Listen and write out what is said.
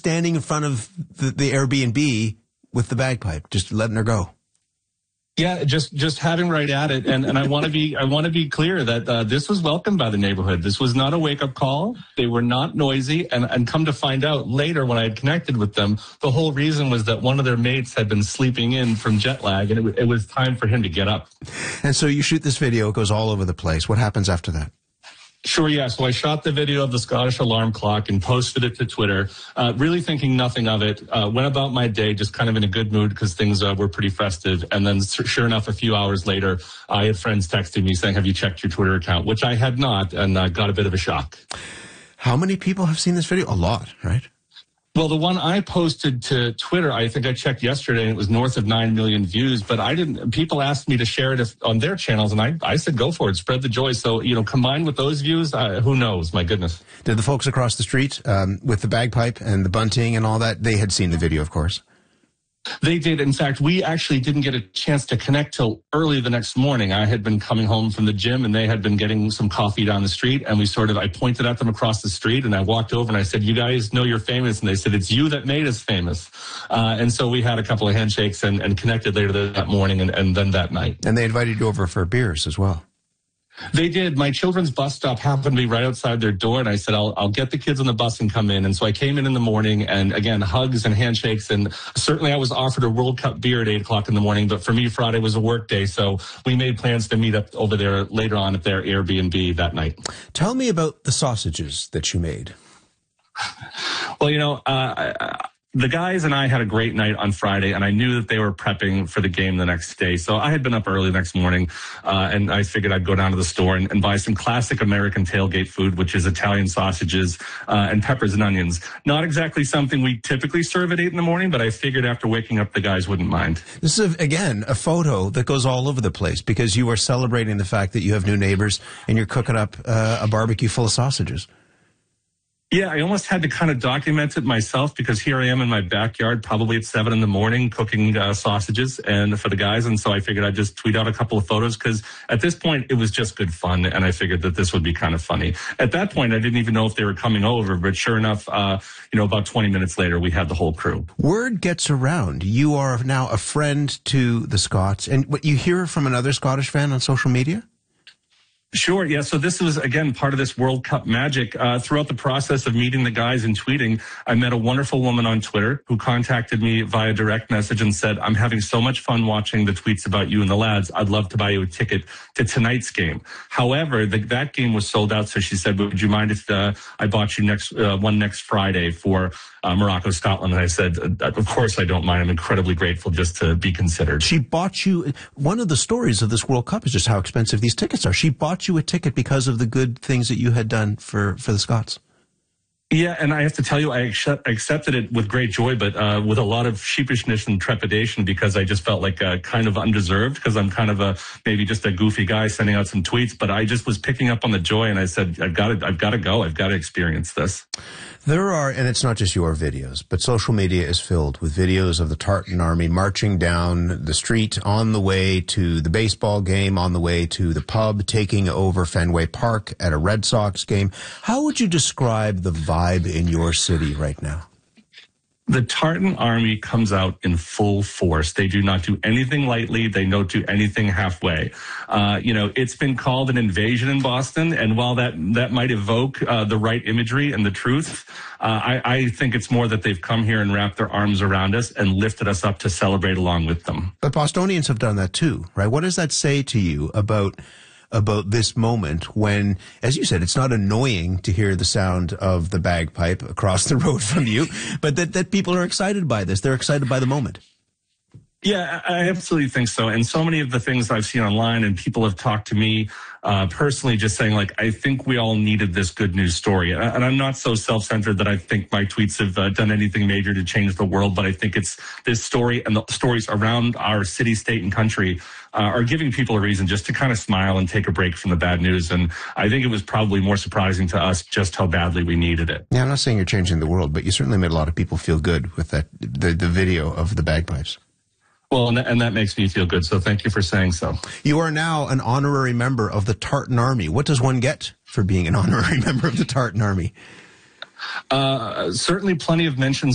standing in front of the Airbnb with the bagpipe, just letting her go. Yeah, just having right at it, and I want to be clear that this was welcomed by the neighborhood. This was not a wake up call. They were not noisy, and come to find out later when I had connected with them, the whole reason was that one of their mates had been sleeping in from jet lag, and it was time for him to get up. And so you shoot this video; it goes all over the place. What happens after that? Sure, yeah. So I shot the video of the Scottish alarm clock and posted it to Twitter, really thinking nothing of it. Went about my day just kind of in a good mood because things were pretty festive. And then sure enough, a few hours later, I had friends texting me saying, have you checked your Twitter account? Which I had not, and got a bit of a shock. How many people have seen this video? A lot, right? Well, the one I posted to Twitter, I think I checked yesterday, and it was north of 9 million views. But I didn't. People asked me to share it on their channels, and I said, go for it, spread the joy. So, combined with those views, who knows? My goodness. Did the folks across the street with the bagpipe and the bunting and all that, they had seen the video, of course? They did. In fact, we actually didn't get a chance to connect till early the next morning. I had been coming home from the gym, and they had been getting some coffee down the street, and I pointed at them across the street, and I walked over and I said, you guys know you're famous. And they said, it's you that made us famous. And so we had a couple of handshakes and connected later that morning and then that night. And they invited you over for beers as well. They did. My children's bus stop happened to be right outside their door, and I said, I'll get the kids on the bus and come in. And so I came in the morning, and again, hugs and handshakes. And certainly I was offered a World Cup beer at 8 o'clock in the morning, but for me, Friday was a work day. So we made plans to meet up over there later on at their Airbnb that night. Tell me about the sausages that you made. Well, the guys and I had a great night on Friday, and I knew that they were prepping for the game the next day. So I had been up early the next morning, and I figured I'd go down to the store and buy some classic American tailgate food, which is Italian sausages and peppers and onions. Not exactly something we typically serve at 8 in the morning, but I figured after waking up, the guys wouldn't mind. This is, again, a photo that goes all over the place because you are celebrating the fact that you have new neighbors and you're cooking up a barbecue full of sausages. Yeah, I almost had to kind of document it myself because here I am in my backyard, probably at 7 in the morning, cooking sausages and for the guys. And so I figured I'd just tweet out a couple of photos because at this point it was just good fun. And I figured that this would be kind of funny. At that point, I didn't even know if they were coming over. But sure enough, about 20 minutes later, we had the whole crew. Word gets around. You are now a friend to the Scots. And what you hear from another Scottish fan on social media? Sure. Yeah. So this was, again, part of this World Cup magic. Throughout the process of meeting the guys and tweeting, I met a wonderful woman on Twitter who contacted me via direct message and said, I'm having so much fun watching the tweets about you and the lads. I'd love to buy you a ticket to tonight's game. However, that game was sold out. So she said, would you mind if I bought you next Friday for Morocco, Scotland? And I said, of course I don't mind. I'm incredibly grateful just to be considered. She bought you, one of the stories of this World Cup is just how expensive these tickets are. She bought you a ticket because of the good things that you had done for the Scots. Yeah, and I have to tell you, I accepted it with great joy, but with a lot of sheepishness and trepidation because I just felt like kind of undeserved because I'm kind of maybe just a goofy guy sending out some tweets. But I just was picking up on the joy, and I said, I've got to go. I've got to experience this. There are, and it's not just your videos, but social media is filled with videos of the Tartan Army marching down the street on the way to the baseball game, on the way to the pub, taking over Fenway Park at a Red Sox game. How would you describe the vibe in your city right now? The Tartan Army comes out in full force. They do not do anything lightly. They don't do anything halfway. It's been called an invasion in Boston, and while that might evoke the right imagery and the truth, I think it's more that they've come here and wrapped their arms around us and lifted us up to celebrate along with them. But Bostonians have done that too, right? What does that say to you about this moment when, as you said, it's not annoying to hear the sound of the bagpipe across the road from you, but that people are excited by this. They're excited by the moment. Yeah, I absolutely think so. And so many of the things I've seen online and people have talked to me personally just saying, like, I think we all needed this good news story. And I'm not so self-centered that I think my tweets have done anything major to change the world, but I think it's this story and the stories around our city, state, and country are giving people a reason just to kind of smile and take a break from the bad news. And I think it was probably more surprising to us just how badly we needed it. Yeah, I'm not saying you're changing the world, but you certainly made a lot of people feel good with the video of the bagpipes. Well, and that makes me feel good, so thank you for saying so. You are now an honorary member of the Tartan Army. What does one get for being an honorary member of the Tartan Army? Certainly plenty of mentions